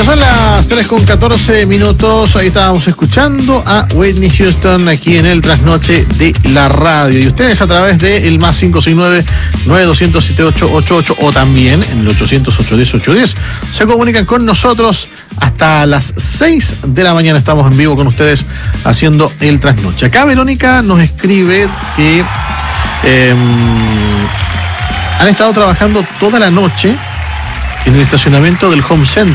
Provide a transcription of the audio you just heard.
Ya son las 3:14. Ahí estábamos escuchando a Whitney Houston aquí en el Trasnoche de la Radio. Y ustedes a través de el más 569-9200-7888 o también en el 800-810-810 se comunican con nosotros hasta las 6 de la mañana. Estamos en vivo con ustedes haciendo el Trasnoche. Acá Verónica nos escribe que han estado trabajando toda la noche en el estacionamiento del Home Center.